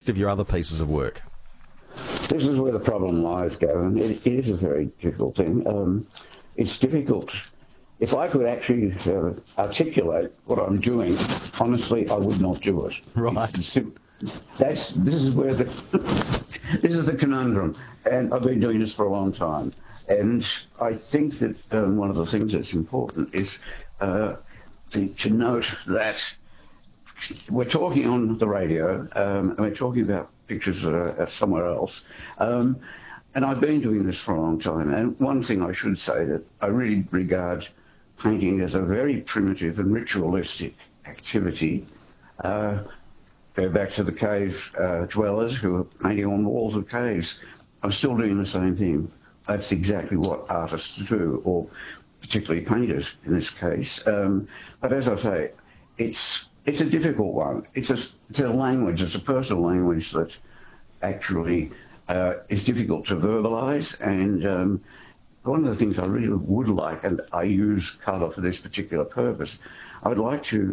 of your other pieces of work? This is where the problem lies, Gavin. It is a very difficult thing. It's difficult. If I could actually articulate what I'm doing, honestly, I would not do it. Right. This is where this is the conundrum, and I've been doing this for a long time. And I think that one of the things that's important is to note that we're talking on the radio, and we're talking about pictures that are somewhere else. And I've been doing this for a long time. And one thing I should say that I really regard painting as a very primitive and ritualistic activity. Go back to the cave dwellers who were painting on the walls of caves. I'm still doing the same thing. That's exactly what artists do, or particularly painters in this case. But as I say, it's a difficult one. It's a language, it's a personal language that actually is difficult to verbalise. And one of the things I really would like, and I use colour for this particular purpose, I would like to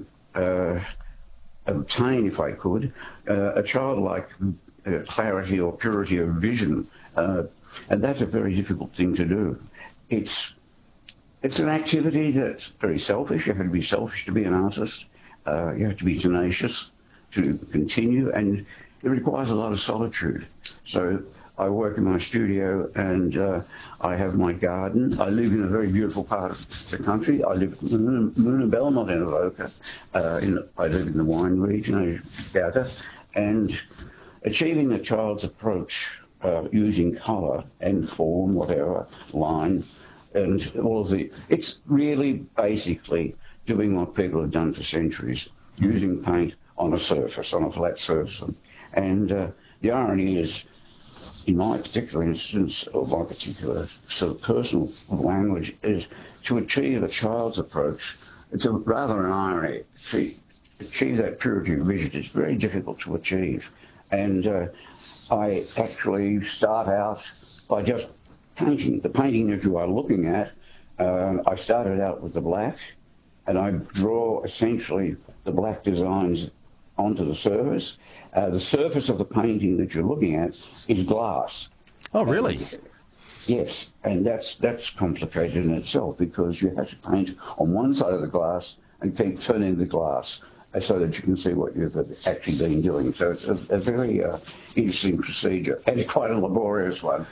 obtain, if I could, a childlike clarity or purity of vision. And that's a very difficult thing to do. It's an activity that's very selfish. You have to be selfish to be an artist. You have to be tenacious to continue, and it requires a lot of solitude. So I work in my studio, and I have my garden. I live in a very beautiful part of the country. I live in Moonabel, not in Avoca. I live in the wine region, I gather. And achieving a child's approach using colour and form, whatever, line, and all of it's really basically doing what people have done for centuries, using paint on a surface, on a flat surface. And the irony is, in my particular instance, or my particular sort of personal language, is to achieve a child's approach. It's rather an irony. To achieve that purity of vision is very difficult to achieve. And I actually start out by just painting. The painting that you are looking at, I started out with the black, and I draw essentially the black designs onto the surface. The surface of the painting that you're looking at is glass. Oh, really? Yes, and that's complicated in itself, because you have to paint on one side of the glass and keep turning the glass so that you can see what you've actually been doing. So it's a very interesting procedure, and quite a laborious one.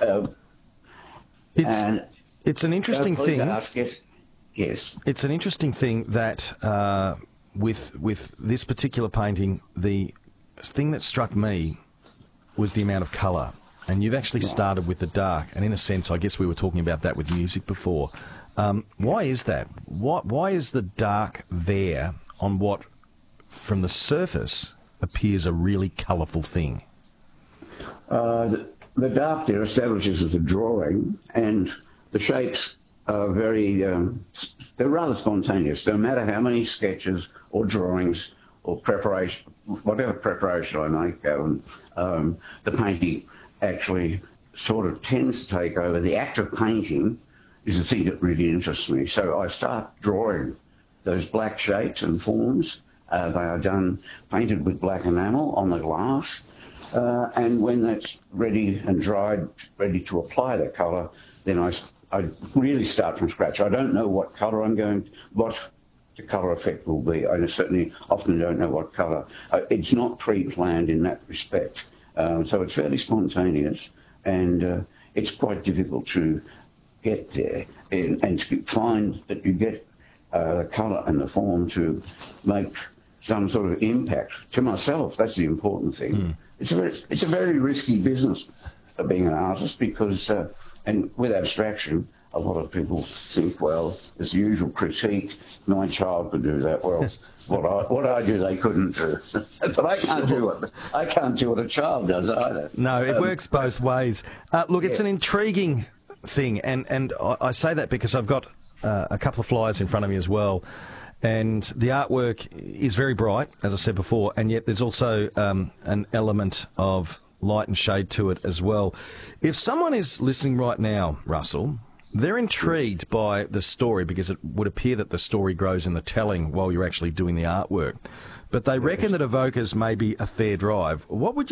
It's an interesting thing. Yes. It's an interesting thing that with this particular painting, the thing that struck me was the amount of colour. And you've actually started with the dark, and in a sense, I guess we were talking about that with music before. Why is that? Why is the dark there on what, from the surface, appears a really colourful thing? The dark there establishes the drawing, and the shapes are they're rather spontaneous. No matter how many sketches or drawings or preparation, whatever preparation I make, the painting actually sort of tends to take over. The act of painting is the thing that really interests me. So I start drawing those black shapes and forms. They are painted with black enamel on the glass. And when that's ready and dried, ready to apply the colour, then I really start from scratch. I don't know what colour what the colour effect will be. I certainly often don't know what colour. It's not pre-planned in that respect. So it's fairly spontaneous, and it's quite difficult to get there and to find that you get the colour and the form to make some sort of impact. To myself, that's the important thing. It's a very risky business being an artist, because, and with abstraction, a lot of people think, well, there's the usual critique, my child could do that. Well, what I do, they couldn't do. But I can't do what a child does either. No, it works both ways. Look, it's an intriguing thing, and I say that because I've got a couple of flyers in front of me as well. And the artwork is very bright, as I said before, and yet there's also an element of light and shade to it as well. If someone is listening right now, Russell, they're intrigued by the story, because it would appear that the story grows in the telling while you're actually doing the artwork. But they reckon that Avoca's may be a fair drive. What would you